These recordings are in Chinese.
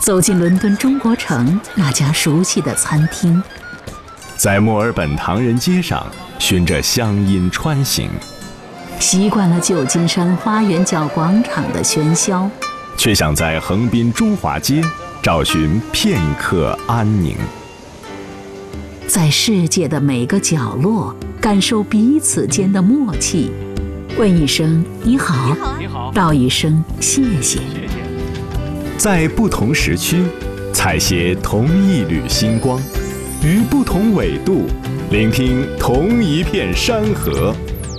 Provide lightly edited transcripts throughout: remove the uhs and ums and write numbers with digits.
走进伦敦中国城那家熟悉的餐厅， 在墨尔本唐人街上循着乡音穿行， 习惯了旧金山花园角广场的喧嚣， 却想在横滨中华街找寻片刻安宁。 在世界的每个角落感受彼此间的默契，问一声你好，道一声谢谢。 在不同时区采撷同一缕星光，于不同纬度聆听同一片山河。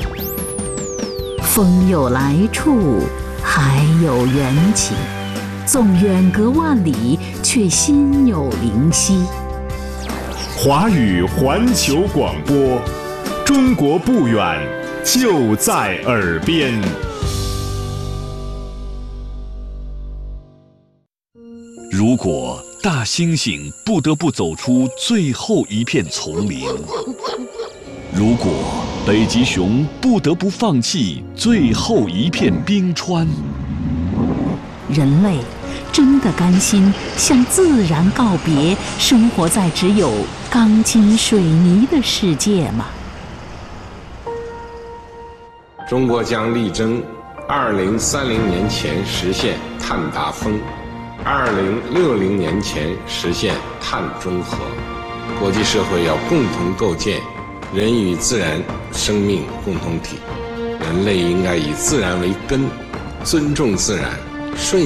风有来处，海有缘起，纵远隔万里，却心有灵犀。 华语环球广播，中国不远，就在耳边。 如果大猩猩不得不走出最后一片丛林，如果北极熊不得不放弃最后一片冰川， 人类真的甘心向自然告别，生活在只有钢筋水泥的世界吗？ 中国将力争2030年前实现碳达峰，2060年前实现碳中和。国际社会要共同构建人与自然生命共同体，人类应该以自然为根，尊重自然，顺